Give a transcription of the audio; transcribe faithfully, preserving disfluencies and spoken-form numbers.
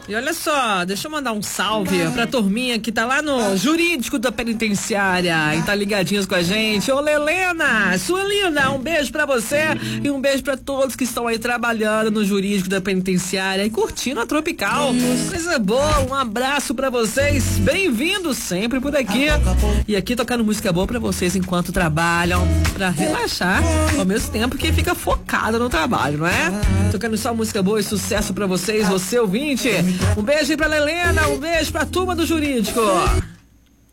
E olha só, deixa eu mandar um salve pra turminha que tá lá no jurídico da penitenciária e tá ligadinhos com a gente. Ô Lelena, sua linda, um beijo pra você e um beijo pra todos que estão aí trabalhando no jurídico da penitenciária e curtindo a Tropical. Coisa boa, um abraço pra vocês, bem-vindos sempre por aqui. E aqui tocando música boa pra vocês enquanto trabalham, pra relaxar, ao mesmo tempo que fica focado no trabalho, não é? Tocando só música boa e sucesso pra vocês, você ouvinte. Um beijo aí pra Lelena, um beijo pra turma do jurídico.